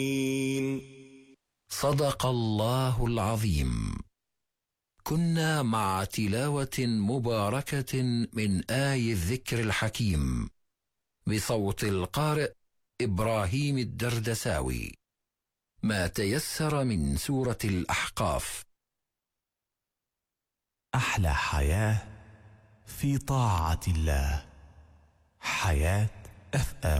صدق الله العظيم. كنا مع تلاوة مباركة من آي الذكر الحكيم بصوت القارئ إبراهيم الدردساوي، ما تيسر من سورة الأحقاف. أحلى حياة في طاعة الله، حياة FM.